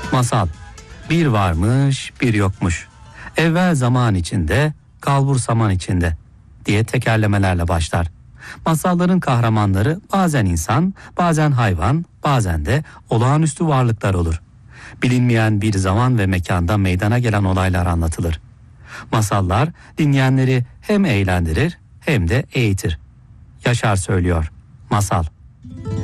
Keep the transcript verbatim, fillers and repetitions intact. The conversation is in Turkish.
Masal. Bir varmış, bir yokmuş. Evvel zaman içinde, kalbur saman içinde diye tekerlemelerle başlar. Masalların kahramanları bazen insan, bazen hayvan, bazen de olağanüstü varlıklar olur. Bilinmeyen bir zaman ve mekanda meydana gelen olaylar anlatılır. Masallar dinleyenleri hem eğlendirir hem de eğitir. Yaşar söylüyor. Masal.